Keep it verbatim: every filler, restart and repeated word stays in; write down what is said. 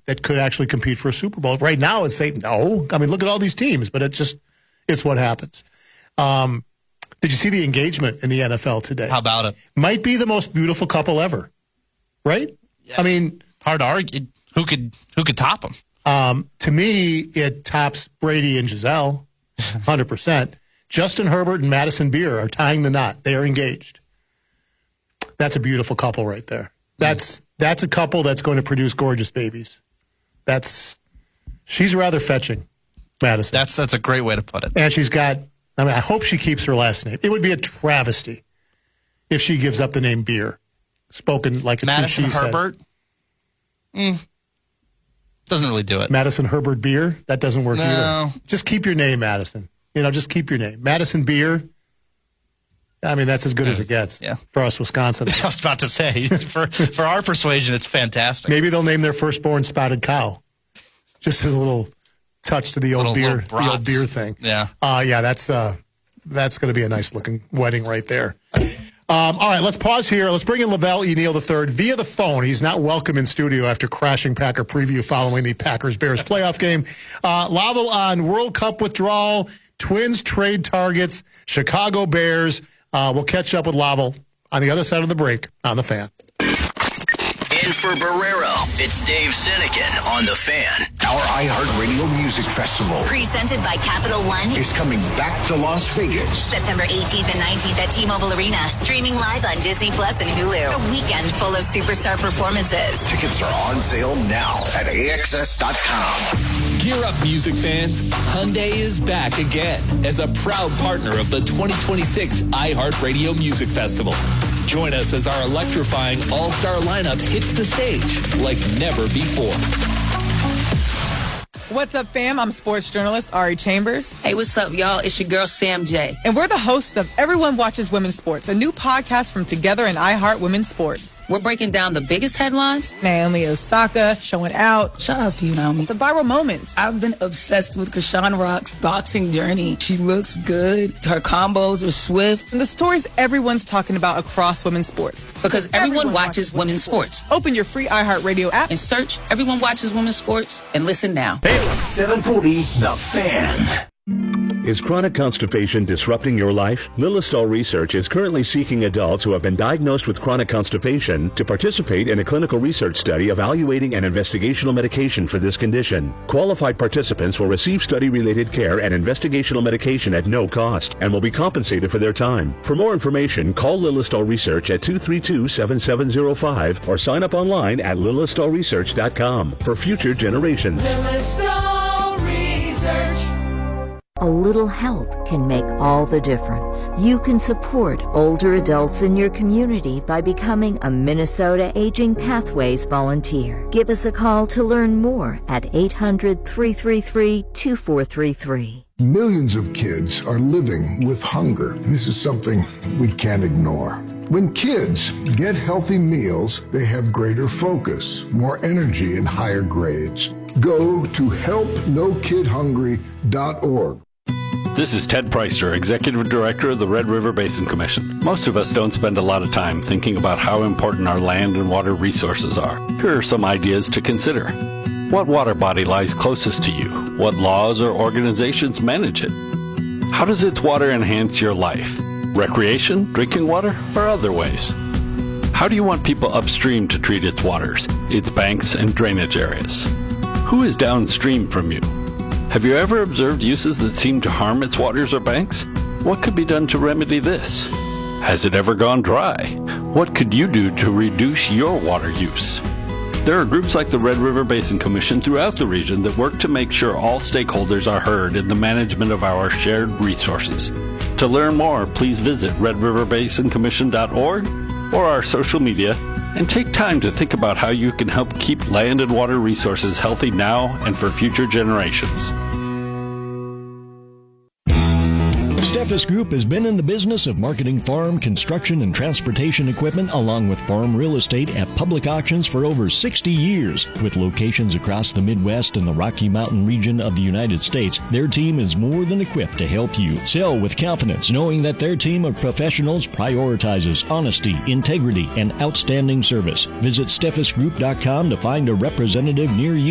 that could actually compete for a Super Bowl. Right now, it's saying no. I mean, look at all these teams, but it's just it's what happens. Um, did you see the engagement in the N F L today? How about it? Might be the most beautiful couple ever, right? Yeah. I mean, hard to argue. Who could who could top them? Um, to me, it tops Brady and Giselle, one hundred percent. Justin Herbert and Madison Beer are tying the knot. They are engaged. That's a beautiful couple right there. That's that's a couple that's going to produce gorgeous babies. That's she's rather fetching, Madison. That's that's a great way to put it. And she's got. I mean, I hope she keeps her last name. It would be a travesty if she gives up the name Beer, spoken like a Madison she Herbert. Mm, doesn't really do it. Madison Herbert Beer. That doesn't work no. either. Just keep your name, Madison. You know, just keep your name. Madison Beer. I mean, that's as good yeah. as it gets yeah. for us Wisconsin. I was about to say, for for our persuasion, it's fantastic. Maybe they'll name their firstborn Spotted Cow. Just as a little touch to the old little, beer, little the old beer thing. Yeah. Uh, yeah, that's uh, that's going to be a nice looking wedding right there. Um, all right, let's pause here. Let's bring in Lavelle E. Neal the third via the phone. He's not welcome in studio after crashing Packer preview following the Packers-Bears playoff game. Uh, Lavelle on World Cup withdrawal, Twins trade targets, Chicago Bears. Uh, we'll catch up with Lavelle on the other side of the break on The Fan. In for Barrero, it's Dave Sinekin on The Fan. Our iHeartRadio Music Festival, presented by Capital One, is coming back to Las Vegas. September eighteenth and nineteenth at T-Mobile Arena. Streaming live on Disney Plus and Hulu. A weekend full of superstar performances. Tickets are on sale now at A X S dot com. Gear up, music fans. Hyundai is back again as a proud partner of the twenty twenty-six iHeartRadio Music Festival. Join us as our electrifying all-star lineup hits the stage like never before. What's up, fam? I'm sports journalist Ari Chambers. Hey, what's up, y'all? It's your girl, Sam J. And we're the hosts of Everyone Watches Women's Sports, a new podcast from Together and iHeart Women's Sports. We're breaking down the biggest headlines. Naomi Osaka showing out. Shout out to you, Naomi. The viral moments. I've been obsessed with Krishan Rock's boxing journey. She looks good. Her combos are swift. And the stories everyone's talking about across women's sports. Because everyone, everyone watches, watches women's sports. sports. Open your free iHeartRadio app and search Everyone Watches Women's Sports and listen now. Hey. seven forty, The Fan. Is chronic constipation disrupting your life? Lilistol Research is currently seeking adults who have been diagnosed with chronic constipation to participate in a clinical research study evaluating an investigational medication for this condition. Qualified participants will receive study-related care and investigational medication at no cost and will be compensated for their time. For more information, call Lilistol Research at two three two, seven seven zero five or sign up online at lilistol research dot com for future generations. Lilistol Research. A little help can make all the difference. You can support older adults in your community by becoming a Minnesota Aging Pathways volunteer. Give us a call to learn more at eight hundred, three three three, two four three three. Millions of kids are living with hunger. This is something we can't ignore. When kids get healthy meals, they have greater focus, more energy, and higher grades. Go to help no kid hungry dot org. This is Ted Preister, Executive Director of the Red River Basin Commission. Most of us don't spend a lot of time thinking about how important our land and water resources are. Here are some ideas to consider. What water body lies closest to you? What laws or organizations manage it? How does its water enhance your life? Recreation, drinking water, or other ways? How do you want people upstream to treat its waters, its banks and drainage areas? Who is downstream from you? Have you ever observed uses that seem to harm its waters or banks? What could be done to remedy this? Has it ever gone dry? What could you do to reduce your water use? There are groups like the Red River Basin Commission throughout the region that work to make sure all stakeholders are heard in the management of our shared resources. To learn more, please visit red river basin commission dot org or our social media and take time to think about how you can help keep land and water resources healthy now and for future generations. Steffes Group has been in the business of marketing farm, construction, and transportation equipment along with farm real estate at public auctions for over sixty years. With locations across the Midwest and the Rocky Mountain region of the United States, their team is more than equipped to help you sell with confidence, knowing that their team of professionals prioritizes honesty, integrity, and outstanding service. Visit steffes group dot com to find a representative near you.